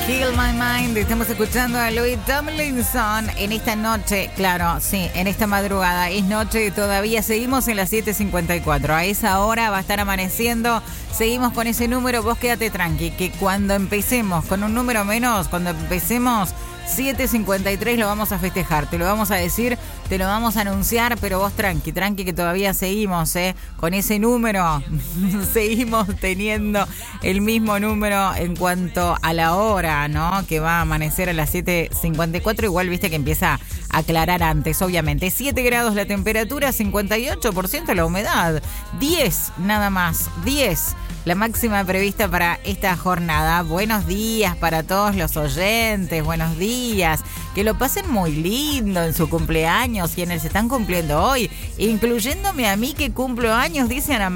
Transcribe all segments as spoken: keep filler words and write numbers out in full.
Heal My Mind. Estamos escuchando a Louis Tomlinson en esta noche, claro, sí, en esta madrugada. Es noche todavía, seguimos en las siete cincuenta y cuatro. A esa hora va a estar amaneciendo. Seguimos con ese número, vos quédate tranqui, que cuando empecemos con un número menos, cuando empecemos siete cincuenta y tres lo vamos a festejar, te lo vamos a decir, te lo vamos a anunciar, pero vos tranqui, tranqui que todavía seguimos ¿eh? con ese número, seguimos teniendo el mismo número en cuanto a la hora, ¿no? Que va a amanecer a las siete cincuenta y cuatro, igual viste que empieza a aclarar antes, obviamente. siete grados la temperatura, cincuenta y ocho por ciento la humedad, diez nada más, diez la máxima prevista para esta jornada. Buenos días para todos los oyentes, buenos días. Que lo pasen muy lindo en su cumpleaños, quienes están cumpliendo hoy, incluyéndome a mí que cumplo años, dice Ana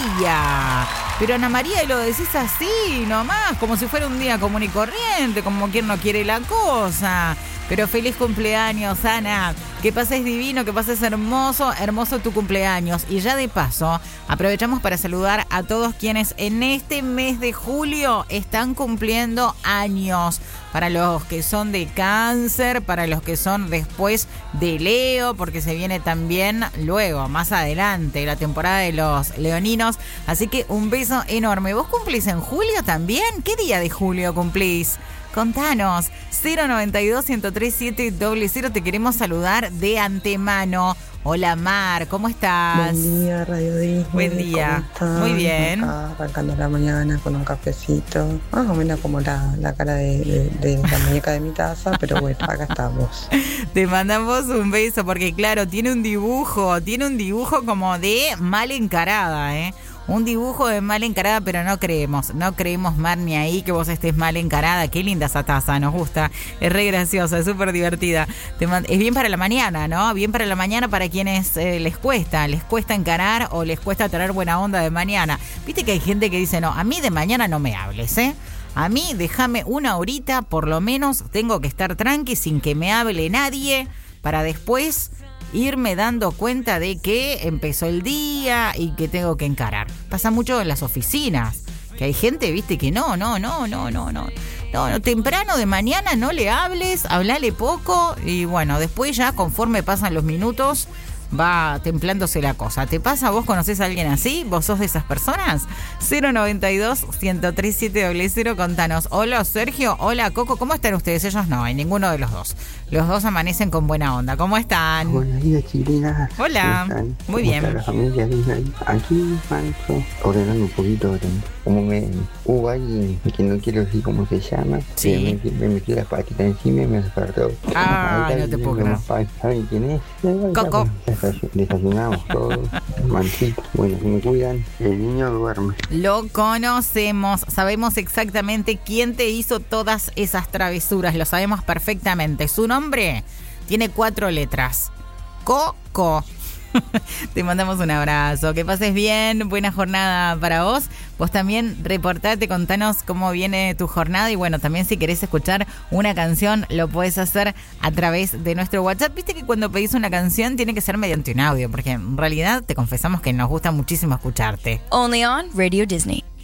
María. Pero Ana María, lo decís así nomás, como si fuera un día común y corriente, como quien no quiere la cosa. Pero feliz cumpleaños, Ana. Que pases divino, que pases hermoso, hermoso tu cumpleaños. Y ya de paso, aprovechamos para saludar a todos quienes en este mes de julio están cumpliendo años. Para los que son de Cáncer, para los que son después de Leo, porque se viene también luego, más adelante, la temporada de los leoninos. Así que un beso enorme. ¿Vos cumplís en julio también? ¿Qué día de julio cumplís? Contanos, cero noventa y dos, ciento tres, siete cero cero, te queremos saludar de antemano. Hola Mar, ¿cómo estás? Buen día, Radio Disney. Buen día, muy bien. Acá, arrancando la mañana con un cafecito, más o menos como la, la cara de, de, de la muñeca de mi taza, pero bueno, acá estamos. Te mandamos un beso porque claro, tiene un dibujo, tiene un dibujo como de mal encarada, ¿eh? Un dibujo de mal encarada, pero no creemos, no creemos, Mar, ni ahí que vos estés mal encarada. Qué linda esa taza, nos gusta, es re graciosa, es súper divertida. Te mand- es bien para la mañana, ¿no? Bien para la mañana para quienes eh, les cuesta, les cuesta encarar o les cuesta tener buena onda de mañana. Viste que hay gente que dice, no, a mí de mañana no me hables, ¿eh? A mí déjame una horita, por lo menos tengo que estar tranqui sin que me hable nadie para después irme dando cuenta de que empezó el día y que tengo que encarar. Pasa mucho en las oficinas, que hay gente, viste, que no, no, no, no, no, no. No, no, temprano de mañana no le hables, hablale poco y bueno, después ya conforme pasan los minutos va templándose la cosa. ¿Te pasa? ¿Vos conocés a alguien así? ¿Vos sos de esas personas? cero noventa y dos, ciento tres, siete cero cero, contanos. Hola Sergio, hola Coco, ¿cómo están ustedes? Ellos no, hay ninguno de los dos. Los dos amanecen con buena onda. ¿Cómo están? Buenos días, chilenas. Hola, ¿Cómo están? muy ¿Cómo bien. está la familia Disney? Aquí, Manso, ordenando un poquito de cómo me... Hubo alguien que no quiero decir cómo se llama. Sí. Me, me metió las patitas encima y me despertó. Ah, Ahí no te está, puedo creer. ¿Saben quién es? Ya, Coco. ya, desay- Desayunamos todos. Mancito. Bueno, se me cuidan. El niño duerme. Lo conocemos, sabemos exactamente quién te hizo todas esas travesuras, lo sabemos perfectamente. Su nombre tiene cuatro letras. Coco. Te mandamos un abrazo, que pases bien, buena jornada para vos. Vos también reportate, contanos cómo viene tu jornada y bueno, también si querés escuchar una canción lo podés hacer a través de nuestro WhatsApp. Viste que cuando pedís una canción tiene que ser mediante un audio, porque en realidad te confesamos que nos gusta muchísimo escucharte. Only on Radio Disney.